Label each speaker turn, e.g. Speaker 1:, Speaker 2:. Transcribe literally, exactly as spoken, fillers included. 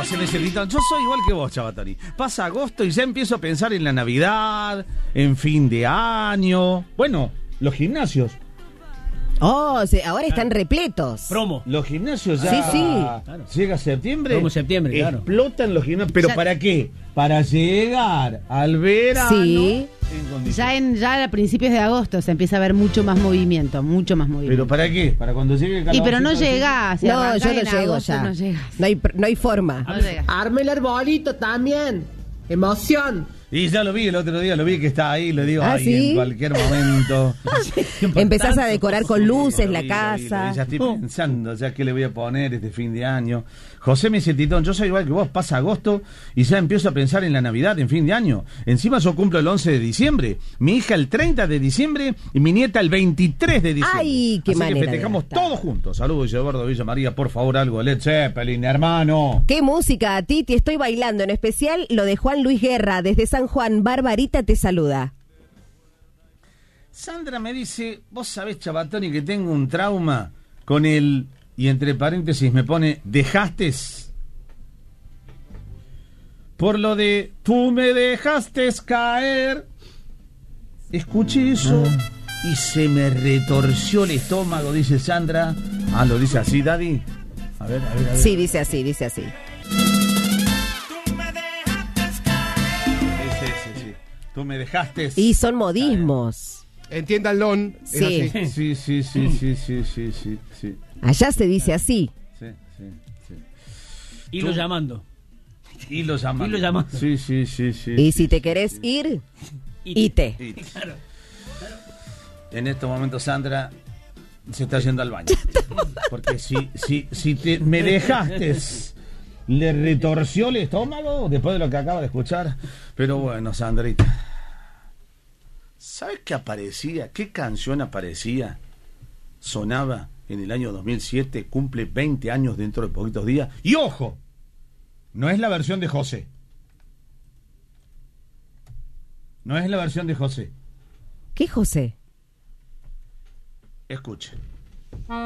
Speaker 1: hace necesito? Yo soy igual que vos, Chabatoni. Pasa agosto y ya empiezo a pensar en la Navidad, en fin de año. Bueno, los gimnasios.
Speaker 2: Oh, se, ahora están repletos.
Speaker 3: Promo.
Speaker 1: Los gimnasios ya.
Speaker 2: Sí, sí.
Speaker 3: Claro.
Speaker 1: Llega septiembre.
Speaker 3: Promo septiembre, claro.
Speaker 1: Explotan los gimnasios. ¿Pero
Speaker 4: Ya-
Speaker 1: para qué? Para llegar al verano.
Speaker 2: Sí.
Speaker 1: En condiciones.
Speaker 4: Ya, en, ya a principios de agosto se empieza a ver mucho más movimiento, mucho más movimiento.
Speaker 1: ¿Pero para qué? Para cuando llegue el
Speaker 4: Y pero no
Speaker 1: calorcito,
Speaker 4: llegás. si
Speaker 2: No,
Speaker 4: arrancás
Speaker 2: yo no
Speaker 4: en
Speaker 2: llego
Speaker 4: agosto,
Speaker 2: ya.
Speaker 4: No llegas.
Speaker 2: No hay, no hay forma.
Speaker 4: No llegas.
Speaker 5: Arme el arbolito también. Emoción.
Speaker 1: Y ya lo vi el otro día, lo vi que está ahí, lo digo,
Speaker 2: ¿Ah,
Speaker 1: ahí
Speaker 2: sí?
Speaker 1: en cualquier momento.
Speaker 2: Empezás a decorar con luces
Speaker 1: Lo
Speaker 2: la
Speaker 1: vi, lo vi, lo vi,
Speaker 2: casa.
Speaker 1: Ya estoy pensando ya qué le voy a poner este fin de año. José me dice, Titón, yo soy igual que vos, pasa agosto y ya empiezo a pensar en la Navidad, en fin de año. Encima yo cumplo el once de diciembre, mi hija el treinta de diciembre y mi nieta el veintitrés de diciembre.
Speaker 2: Ay, qué
Speaker 1: Así
Speaker 2: manera
Speaker 1: que
Speaker 2: de
Speaker 1: festejamos
Speaker 2: gastar.
Speaker 1: todos juntos. Saludos, dice Eduardo Villa María, por favor, algo de Led Zeppelin, hermano.
Speaker 2: ¿Qué música, Titi? Estoy bailando, en especial lo de Juan Luis Guerra, desde San Juan. Barbarita te saluda.
Speaker 1: Sandra me dice, vos sabés, Chabatoni, que tengo un trauma con el, y entre paréntesis me pone, dejastes. Por lo de, tú me dejaste caer. Escuché eso y se me retorció el estómago, dice Sandra. Ah, lo dice así, Daddy. A ver, a ver, a ver.
Speaker 2: Sí, dice así, dice así.
Speaker 1: Sí, sí, sí, sí. Tú me dejaste.
Speaker 2: Y son modismos.
Speaker 5: Entiéndanlo. es
Speaker 2: Sí.
Speaker 5: así.
Speaker 1: Sí, sí, sí, sí, sí, sí, sí, sí.
Speaker 2: Allá se dice así.
Speaker 1: Sí, sí, sí.
Speaker 3: Y
Speaker 1: Tú-
Speaker 3: lo llamando.
Speaker 1: Y lo llaman.
Speaker 3: Y lo llaman.
Speaker 1: Sí, sí, sí, sí.
Speaker 2: Y
Speaker 1: sí,
Speaker 2: si te
Speaker 1: sí,
Speaker 2: querés
Speaker 1: sí.
Speaker 2: ir,
Speaker 3: Y-
Speaker 2: ite.
Speaker 1: Y- En estos momentos Sandra se está yendo al baño. Porque si, si, si te, me dejaste, le retorció el estómago después de lo que acaba de escuchar. Pero bueno, Sandrita. ¿Sabes qué aparecía? ¿Qué canción aparecía? Sonaba en el año dos mil siete, cumple veinte años dentro de poquitos días. Y ojo, no es la versión de José. No es la versión de José.
Speaker 2: ¿Qué, José?
Speaker 1: Escuche.